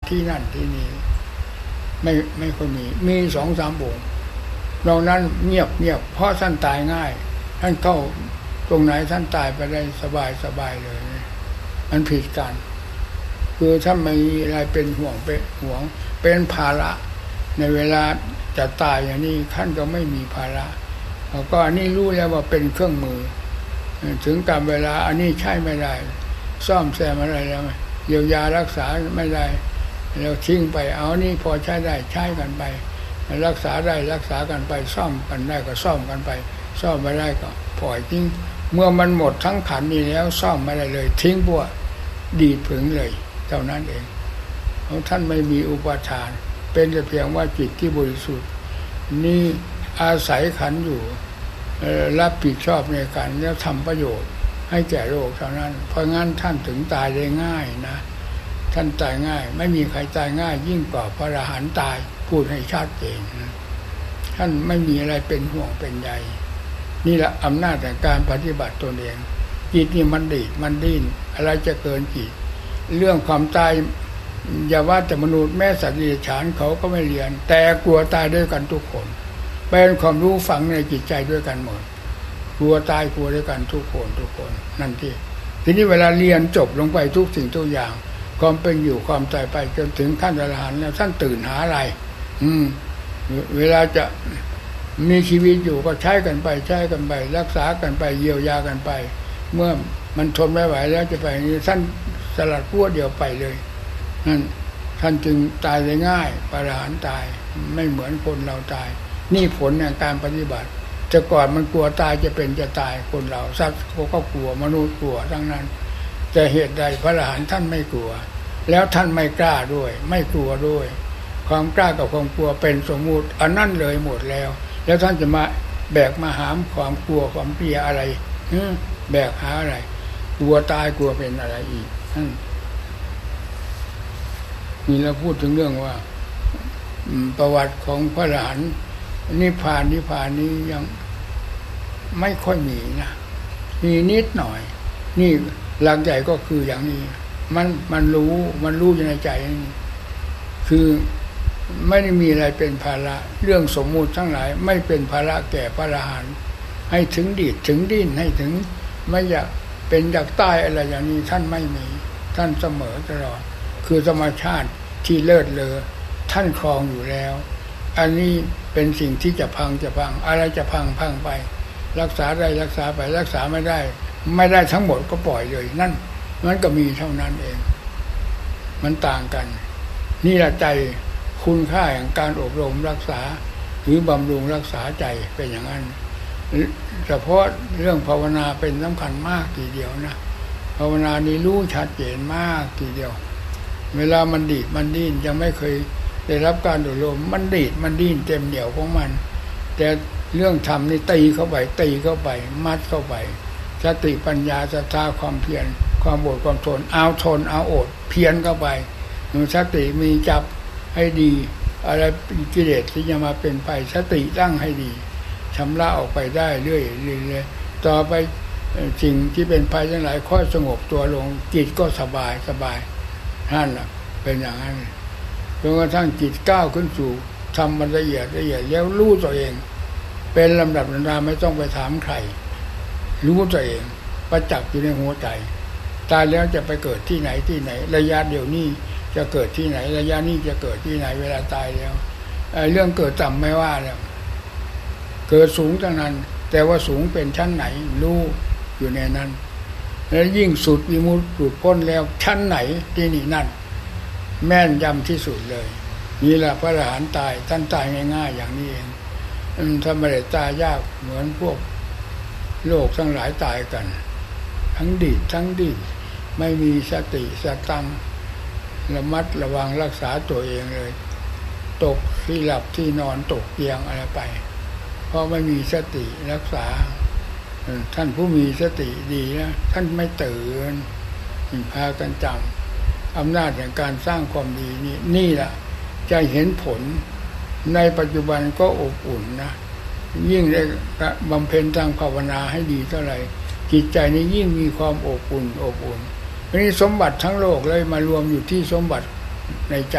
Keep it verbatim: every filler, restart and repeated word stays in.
ที่นั่นที่นี่ไม่ไม่ค่อยมีมีสองสามองค์นอกนั้นเงียบเงียบเพราะท่านตายง่ายท่านเข้าตรงไหนท่านตายไปได้สบายสบายเลยมันผิดกันคือถ้าไม่มีอะไรเป็นห่วงเป็นห่วงเป็นภาระในเวลาจะตายอย่างนี้ท่านก็ไม่มีภาระแล้วก็อันนี้รู้แล้วว่าเป็นเครื่องมือถึงกับเวลาอันนี้ใช้ไม่ได้ซ่อมแซมอะไรแล้วเยียวยารักษาไม่ได้เราทิ้งไปเอานี่พอใช้ได้ใช้กันไปรักษาได้รักษากันไปซ่อมกันได้ก็ซ่อมกันไปซ่อมไม่ได้ก็ปล่อยทิ้งเมื่อมันหมดทั้งขันนี้แล้วซ่อมไม่ได้เลยทิ้งบัวดีดผึ่งเลยเท่านั้นเองเพราะท่านไม่มีอุปทานเป็นแต่เพียงว่าจิตที่บริสุทธิ์นี่อาศัยขันอยู่รับผิดชอบในการแล้วทำประโยชน์ให้แก่โลกเท่านั้นเพราะงั้นท่านถึงตายได้ง่ายนะท่านตายง่ายไม่มีใครตายง่ายยิ่งกว่าพระอรหันต์ตายพูดให้ชัดเจนท่านไม่มีอะไรเป็นห่วงเป็นใยนี่แหละอำนาจแห่งการปฏิบัติตนเองจิตนี่มันดีดมันดิ้นอะไรจะเกินจิตเรื่องความตายอย่าว่าแต่มนุษย์แม้สัตว์เดรัจฉานเขาก็ไม่เรียนแต่กลัวตายด้วยกันทุกคนเป็นความรู้ฝังในจิตใจด้วยกันหมดกลัวตายกลัวด้วยกันทุกคนทุกคนนั่นที่ทีนี้เวลาเรียนจบลงไปทุกสิ่งทุกอย่างความเป็นอยู่ความตายไปจนถึงขั้นอรหันต์แล้วท่านตื่นหาอะไรอืมเวลาจะมีชีวิตอยู่ก็ใช้กันไปใช้กันไปรักษากันไปเยียวยากันไปเมื่อมันทนไม่ไหวแล้วจะไปนี่ท่านสลัดขั้วเดียวไปเลยนั่นท่านจึงตายได้ง่ายพระอรหันต์ตายไม่เหมือนคนเราตายนี่ผลแห่งการปฏิบัติแต่ก่อนมันกลัวตายจะเป็นจะตายคนเราสัตว์ก็กลัวมนุษย์กลัวทั้งนั้นแต่เหตุใดพระอรหันต์ท่านไม่กลัวแล้วท่านไม่กล้าด้วยไม่กลัวด้วยความกล้ากับความกลัวเป็นสมมุติอันนั้นเลยหมดแล้วแล้วท่านจะมาแบกมาหามความกลัวความเพียรอะไรแบกหาอะไรกลัวตายกลัวเป็นอะไรอีกนี่เราพูดถึงเรื่องว่าประวัติของพระอรหันต์นิพพานนิพพานนี้ยังไม่ค่อยมีนะมีนิดหน่อยนี่หลักใหญ่ก็คืออย่างนี้มันมันรู้มันรู้อยู่ในใจคือไม่ได้มีอะไรเป็นภาระเรื่องสมมุติทั้งหลายไม่เป็นภาระแก่พระอรหันต์ให้ถึงดีดถึงดิ้นให้ถึงไม่อยากเป็นอยากตายอะไรอย่างนี้ท่านไม่มีท่านเสมอตลอดคือธรรมชาติที่เลิศเลอท่านครองอยู่แล้วอันนี้เป็นสิ่งที่จะพังจะพังอะไรจะพังพังไปรักษาได้รักษาไปรักษาไม่ได้ไม่ได้ทั้งหมดก็ปล่อยเลยนั่นมันก็มีเท่านั้นเองมันต่างกันนี่แหละใจคุณค่าแห่งการอบรมรักษาหรือบำรุงรักษาใจเป็นอย่างนั้นเฉพาะเรื่องภาวนาเป็นสำคัญมากทีเดียวนะภาวนานี้รู้ชัดเจนมากทีเดียวเวลามันดีดมันดิ้นยังไม่เคยได้รับการอบรมมันดีดมันดิ้นเต็มเหนียวของมันแต่เรื่องธรรมนี่ตีเข้าไปตีเข้าไปมัดเข้าไปสติปัญญาศรัทธาความเพียรความอดความทนเอาทนเอาอดเพียรเข้าไปสติมีจับให้ดีอะไรกิเลสที่จะมาเป็นไปสติตั้งให้ดีชำระออกไปได้เรื่อยๆต่อไปสิ่งที่เป็นภัยทั้งหลายค่อยสงบตัวลงจิตก็สบายสบายนั่นแหละเป็นอย่างนั้นจนกระทั่งจิตก้าวขึ้นสู่ทำมันละเอียดละเอียดแล้วรู้ตัวเองเป็นลำดับลำดาไม่ต้องไปถามใครรู้ตัวเองประจักษ์อยู่ในหัวใจตายแล้วจะไปเกิดที่ไหนที่ไหนระยะเดี๋ยวนี้จะเกิดที่ไหนระยะนี้จะเกิดที่ไหนเวลาตายแล้วเรื่องเกิดต่ำไม่ว่าแล้วเกิดสูงทั้งนั้นแต่ว่าสูงเป็นชั้นไหนรู้อยู่ในนั้นแล้วยิ่งสุดวิมุตติหลุดพ้นแล้วชั้นไหนที่นี่นั่นแม่นยำที่สุดเลยนี่แหละพระอรหันต์ตายท่านตายง่ายๆอย่างนี้เองถ้าไม่ได้ตายยากเหมือนพวกโลกทั้งหลายตายกันทั้งดีดทั้งดิ้นไม่มีสติสตังระมัดระวังรักษาตัวเองเลยตกที่หลับที่นอนตกเตียงอะไรไปเพราะไม่มีสติรักษาท่านผู้มีสติดีนะท่านไม่ตื่นพากันจำอำนาจแห่งการสร้างความดีนี่นี่แหละจะเห็นผลในปัจจุบันก็อบอุ่นนะยิ่งได้บำเพ็ญทางภาวนาให้ดีเท่าไหร่จิตใจนี้ยิ่งมีความอบอุ่นอบอุ่นวันนี้สมบัติทั้งโลกเลยมารวมอยู่ที่สมบัติในใจ